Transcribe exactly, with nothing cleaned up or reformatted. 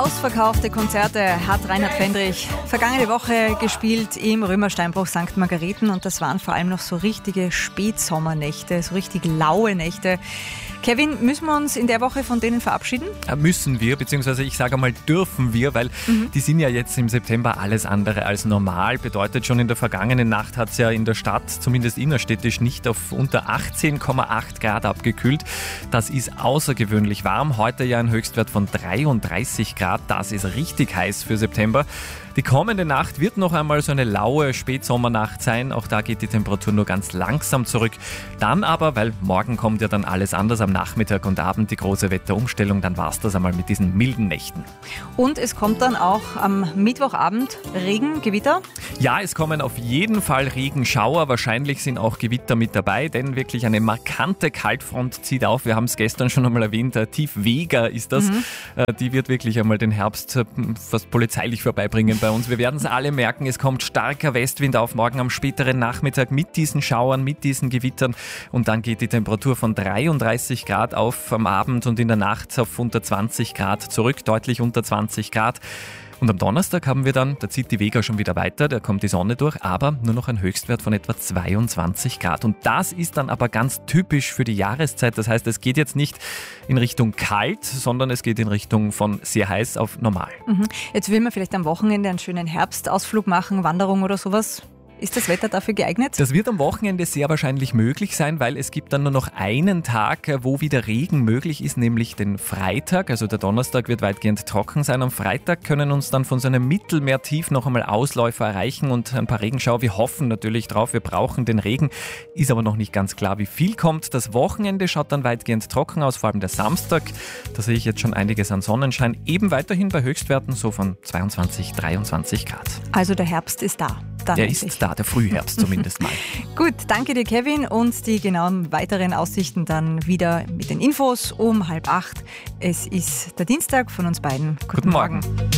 Ausverkaufte Konzerte hat Reinhard Fendrich vergangene Woche gespielt im Römersteinbruch Sankt Margareten und das waren vor allem noch so richtige Spätsommernächte, so richtig laue Nächte. Kevin, müssen wir uns in der Woche von denen verabschieden? Ja, müssen wir, beziehungsweise ich sage mal dürfen wir, weil mhm. die sind ja jetzt im September alles andere als normal. Bedeutet, schon in der vergangenen Nacht hat es ja in der Stadt, zumindest innerstädtisch, nicht auf unter achtzehn Komma acht Grad abgekühlt. Das ist außergewöhnlich warm. Heute ja ein Höchstwert von dreiunddreißig Grad. Das ist richtig heiß für September. Die kommende Nacht wird noch einmal so eine laue Spätsommernacht sein. Auch da geht die Temperatur nur ganz langsam zurück. Dann aber, weil morgen kommt ja dann alles anders am Nachmittag und Abend, die große Wetterumstellung, dann war es das einmal mit diesen milden Nächten. Und es kommt dann auch am Mittwochabend Regen, Gewitter? Ja, es kommen auf jeden Fall Regenschauer. Wahrscheinlich sind auch Gewitter mit dabei, denn wirklich eine markante Kaltfront zieht auf. Wir haben es gestern schon einmal erwähnt, Tief Vega ist das. Mhm. Die wird wirklich einmal den Herbst fast polizeilich vorbeibringen bei uns. Wir werden es alle merken, es kommt starker Westwind auf morgen am späteren Nachmittag mit diesen Schauern, mit diesen Gewittern und dann geht die Temperatur von dreiunddreißig Grad auf am Abend und in der Nacht auf unter zwanzig Grad zurück, deutlich unter zwanzig Grad. Und am Donnerstag haben wir dann, da zieht die Vega schon wieder weiter, da kommt die Sonne durch, aber nur noch ein Höchstwert von etwa zweiundzwanzig Grad. Und das ist dann aber ganz typisch für die Jahreszeit. Das heißt, es geht jetzt nicht in Richtung kalt, sondern es geht in Richtung von sehr heiß auf normal. Mhm. Jetzt will man vielleicht am Wochenende einen schönen Herbstausflug machen, Wanderung oder sowas. Ist das Wetter dafür geeignet? Das wird am Wochenende sehr wahrscheinlich möglich sein, weil es gibt dann nur noch einen Tag, wo wieder Regen möglich ist, nämlich den Freitag. Also der Donnerstag wird weitgehend trocken sein. Am Freitag können uns dann von so einem Mittelmeertief noch einmal Ausläufer erreichen und ein paar Regenschauer. Wir hoffen natürlich drauf, wir brauchen den Regen. Ist aber noch nicht ganz klar, wie viel kommt. Das Wochenende schaut dann weitgehend trocken aus, vor allem der Samstag. Da sehe ich jetzt schon einiges an Sonnenschein. Eben weiterhin bei Höchstwerten so von zweiundzwanzig, dreiundzwanzig Grad. Also der Herbst ist da. Der ist da, der Frühherbst zumindest mal. Gut, danke dir Kevin und die genauen weiteren Aussichten dann wieder mit den Infos um halb acht. Es ist der Dienstag von uns beiden. Guten, Guten Morgen. Morgen.